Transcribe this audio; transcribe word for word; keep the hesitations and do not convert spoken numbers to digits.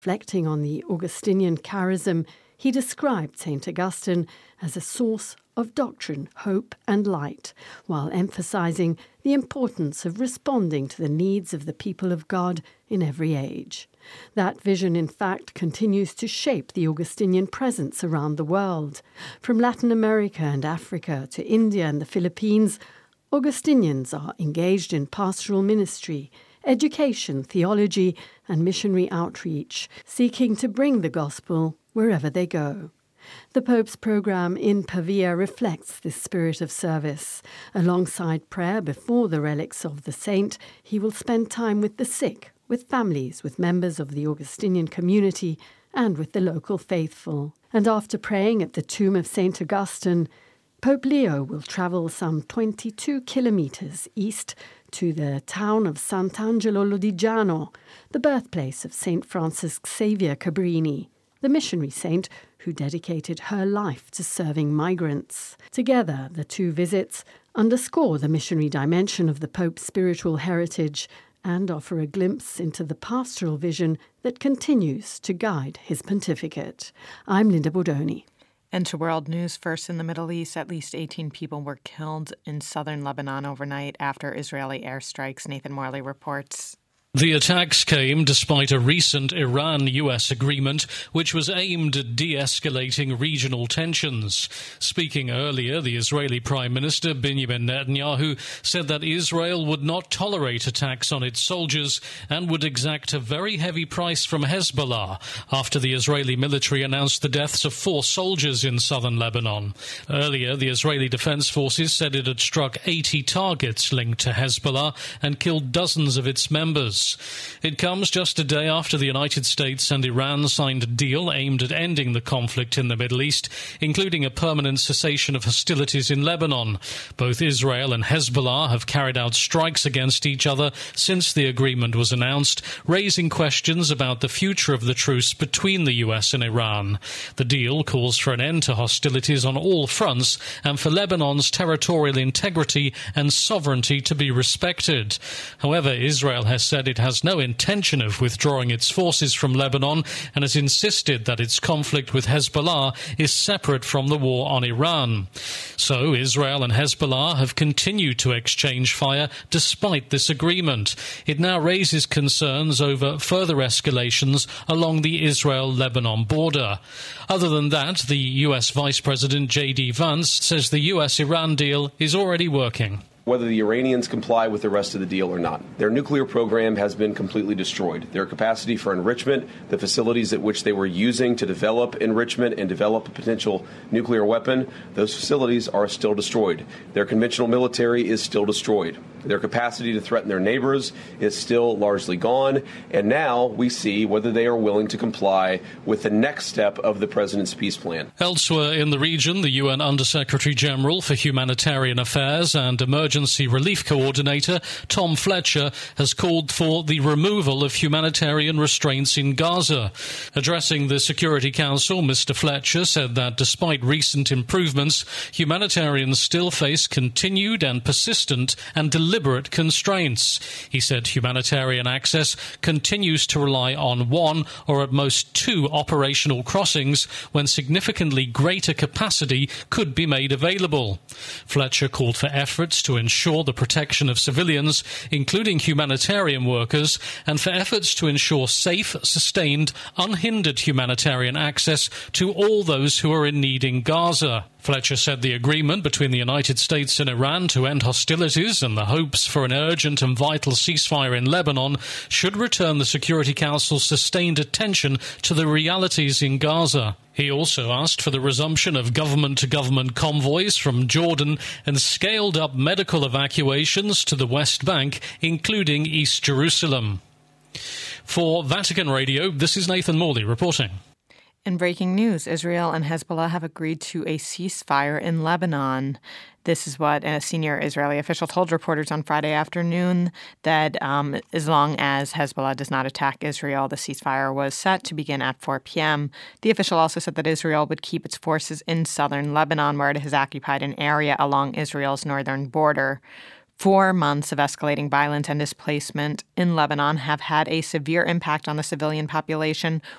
Reflecting on the Augustinian charism, he described Saint Augustine as a source of doctrine, hope and light, while emphasizing the importance of responding to the needs of the people of God in every age. That vision, in fact, continues to shape the Augustinian presence around the world. From Latin America and Africa to India and the Philippines, Augustinians are engaged in pastoral ministry, education, theology, and missionary outreach, seeking to bring the gospel wherever they go. The Pope's programme in Pavia reflects this spirit of service. Alongside prayer before the relics of the saint, he will spend time with the sick, with families, with members of the Augustinian community, and with the local faithful. And after praying at the tomb of Saint Augustine, Pope Leo will travel some twenty-two kilometres east to the town of Sant'Angelo Lodigiano, the birthplace of Saint Francis Xavier Cabrini, the missionary saint who dedicated her life to serving migrants. Together, the two visits underscore the missionary dimension of the Pope's spiritual heritage and offer a glimpse into the pastoral vision that continues to guide his pontificate. I'm Linda Bordoni. And to world news, first in the Middle East, at least eighteen people were killed in southern Lebanon overnight after Israeli airstrikes. Nathan Morley reports. The attacks came despite a recent Iran-U S agreement which was aimed at de-escalating regional tensions. Speaking earlier, the Israeli Prime Minister Benjamin Netanyahu said that Israel would not tolerate attacks on its soldiers and would exact a very heavy price from Hezbollah after the Israeli military announced the deaths of four soldiers in southern Lebanon. Earlier, the Israeli Defense Forces said it had struck eighty targets linked to Hezbollah and killed dozens of its members. It comes just a day after the United States and Iran signed a deal aimed at ending the conflict in the Middle East, including a permanent cessation of hostilities in Lebanon. Both Israel and Hezbollah have carried out strikes against each other since the agreement was announced, raising questions about the future of the truce between the U S and Iran. The deal calls for an end to hostilities on all fronts and for Lebanon's territorial integrity and sovereignty to be respected. However, Israel has said it has no intention of withdrawing its forces from Lebanon and has insisted that its conflict with Hezbollah is separate from the war on Iran. So Israel and Hezbollah have continued to exchange fire despite this agreement. It now raises concerns over further escalations along the Israel-Lebanon border. Other than that, the U S Vice President J D Vance says the U S-Iran deal is already working. Whether the Iranians comply with the rest of the deal or not. Their nuclear program has been completely destroyed. Their capacity for enrichment, the facilities at which they were using to develop enrichment and develop a potential nuclear weapon, those facilities are still destroyed. Their conventional military is still destroyed. Their capacity to threaten their neighbors is still largely gone. And now we see whether they are willing to comply with the next step of the president's peace plan. Elsewhere in the region, the U N Undersecretary General for Humanitarian Affairs and Emergency Relief Coordinator Tom Fletcher has called for the removal of humanitarian restraints in Gaza. Addressing the Security Council, Mister Fletcher said that despite recent improvements, humanitarians still face continued and persistent and deliberate deliberate constraints. He said humanitarian access continues to rely on one or at most two operational crossings when significantly greater capacity could be made available. Fletcher called for efforts to ensure the protection of civilians, including humanitarian workers, and for efforts to ensure safe, sustained, unhindered humanitarian access to all those who are in need in Gaza. Fletcher said the agreement between the United States and Iran to end hostilities and the hopes for an urgent and vital ceasefire in Lebanon should return the Security Council's sustained attention to the realities in Gaza. He also asked for the resumption of government-to-government convoys from Jordan and scaled-up medical evacuations to the West Bank, including East Jerusalem. For Vatican Radio, this is Nathan Morley reporting. In breaking news, Israel and Hezbollah have agreed to a ceasefire in Lebanon. This is what a senior Israeli official told reporters on Friday afternoon, that um, as long as Hezbollah does not attack Israel, the ceasefire was set to begin at four p.m. The official also said that Israel would keep its forces in southern Lebanon, where it has occupied an area along Israel's northern border. Four months of escalating violence and displacement in Lebanon have had a severe impact on the civilian population,